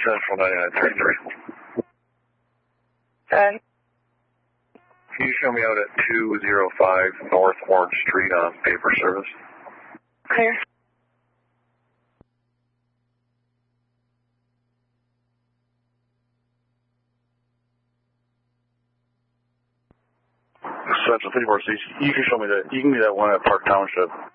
Central 9933. Good. Can you show me out at 205 North Orange Street on paper service? Clear. Central 346. You can show me that. You can give me that one at Park Township.